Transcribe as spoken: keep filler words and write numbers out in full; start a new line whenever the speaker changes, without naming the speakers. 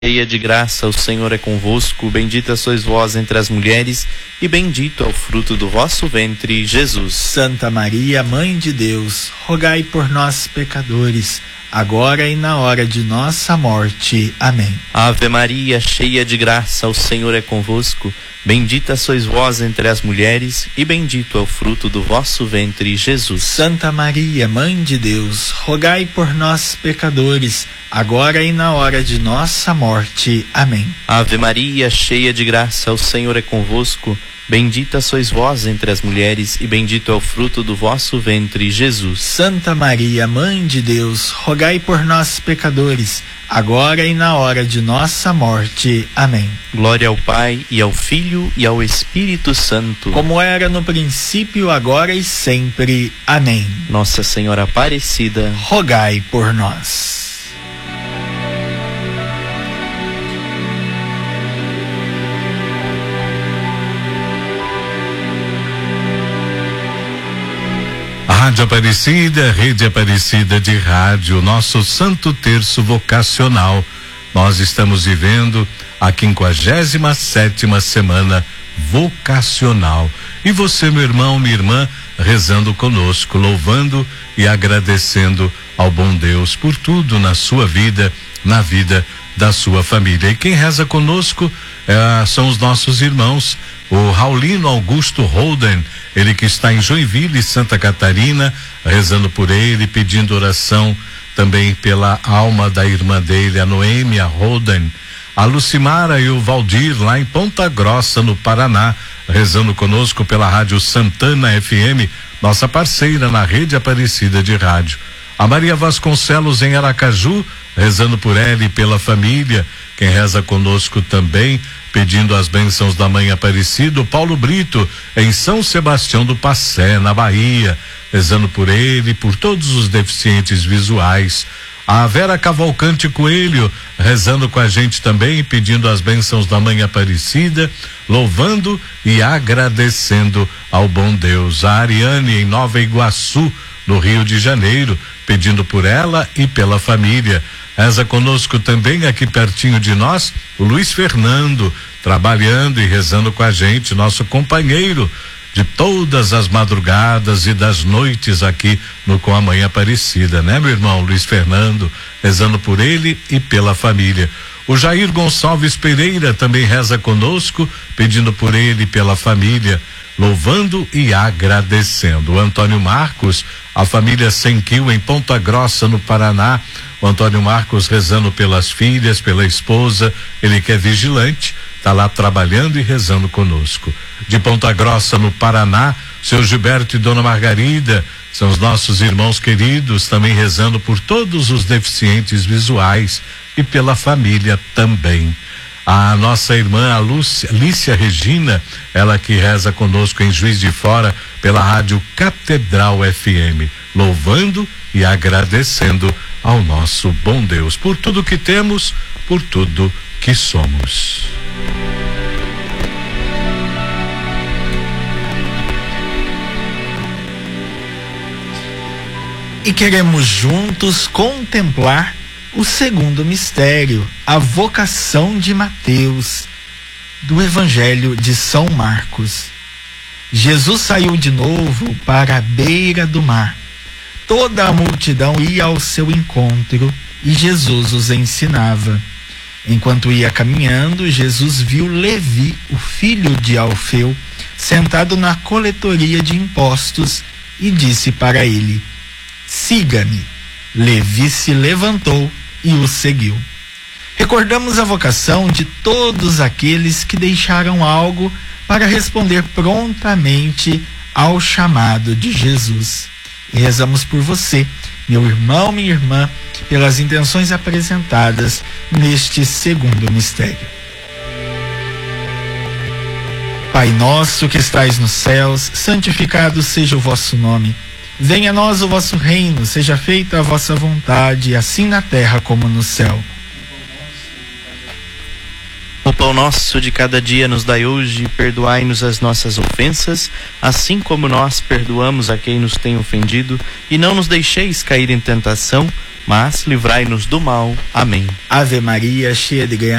Cheia de graça, o Senhor é convosco, bendita sois vós entre as mulheres, e bendito é o fruto do vosso ventre, Jesus.
Santa Maria, Mãe de Deus, rogai por nós, pecadores, agora e na hora de nossa morte. Amém.
Ave Maria, cheia de graça, o Senhor é convosco, bendita sois vós entre as mulheres, e bendito é o fruto do vosso ventre, Jesus.
Santa Maria, Mãe de Deus, rogai por nós, pecadores, agora e na hora de nossa morte. Amém.
Ave Maria, cheia de graça, o Senhor é convosco, bendita sois vós entre as mulheres, e bendito é o fruto do vosso ventre, Jesus.
Santa Maria, Mãe de Deus, rogai por nós, pecadores, agora e na hora de nossa morte. Amém.
Glória ao Pai, e ao Filho, e ao Espírito Santo.
Como era no princípio, agora e sempre. Amém.
Nossa Senhora Aparecida,
rogai por nós.
Rádio Aparecida, Rede Aparecida de Rádio, nosso Santo Terço Vocacional. Nós estamos vivendo a quinquagésima sétima semana vocacional. E você, meu irmão, minha irmã, rezando conosco, louvando e agradecendo ao bom Deus por tudo na sua vida, na vida da sua família. E quem reza conosco eh, são os nossos irmãos. O Raulino Augusto Holden, ele que está em Joinville, Santa Catarina, rezando por ele, pedindo oração também pela alma da irmã dele, a Noêmia Holden. A Lucimara e o Valdir, lá em Ponta Grossa, no Paraná, rezando conosco pela Rádio Santana F M, nossa parceira na Rede Aparecida de Rádio. A Maria Vasconcelos, em Aracaju, rezando por ela e pela família. Quem reza conosco também, pedindo as bênçãos da Mãe Aparecida, o Paulo Brito, em São Sebastião do Passé, na Bahia, rezando por ele e por todos os deficientes visuais. A Vera Cavalcante Coelho, rezando com a gente também, pedindo as bênçãos da Mãe Aparecida, louvando e agradecendo ao bom Deus. A Ariane, em Nova Iguaçu, no Rio de Janeiro, pedindo por ela e pela família. Reza conosco também, aqui pertinho de nós, o Luiz Fernando, trabalhando e rezando com a gente, nosso companheiro de todas as madrugadas e das noites aqui no Com a Mãe Aparecida, né, meu irmão Luiz Fernando, rezando por ele e pela família. O Jair Gonçalves Pereira também reza conosco, pedindo por ele e pela família, louvando e agradecendo. O Antônio Marcos, a família Senquil, em Ponta Grossa, no Paraná. O Antônio Marcos rezando pelas filhas, pela esposa, ele que é vigilante, está lá trabalhando e rezando conosco. De Ponta Grossa, no Paraná, seu Gilberto e Dona Margarida, são os nossos irmãos queridos, também rezando por todos os deficientes visuais e pela família também. A nossa irmã, a Lúcia, Lícia Regina, ela que reza conosco em Juiz de Fora, pela Rádio Catedral F M, louvando e agradecendo ao nosso bom Deus por tudo que temos, por tudo que somos.
E queremos juntos contemplar o segundo mistério, a vocação de Mateus, do Evangelho de São Marcos. Jesus saiu de novo para a beira do mar. Toda a multidão ia ao seu encontro e Jesus os ensinava. Enquanto ia caminhando, Jesus viu Levi, o filho de Alfeu, sentado na coletoria de impostos e disse para ele: siga-me. Levi se levantou e o seguiu. Recordamos a vocação de todos aqueles que deixaram algo para responder prontamente ao chamado de Jesus. E rezamos por você, meu irmão, minha irmã, pelas intenções apresentadas neste segundo mistério. Pai nosso que estais nos céus, santificado seja o vosso nome. Venha a nós o vosso reino, seja feita a vossa vontade, assim na terra como no céu.
O pão nosso de cada dia nos dai hoje, perdoai-nos as nossas ofensas, assim como nós perdoamos a quem nos tem ofendido, e não nos deixeis cair em tentação, mas livrai-nos do mal. Amém.
Ave Maria, cheia de graça,